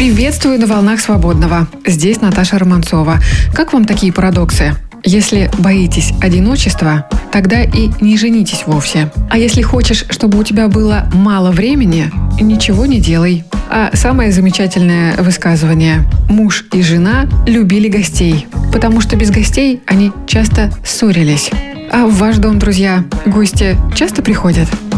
Приветствую на волнах свободного. Здесь Наташа Романцова. Как вам такие парадоксы? Если боитесь одиночества, тогда и не женитесь вовсе. А если хочешь, чтобы у тебя было мало времени, ничего не делай. А самое замечательное высказывание: муж и жена любили гостей, потому что без гостей они часто ссорились. А в ваш дом, друзья, гости часто приходят?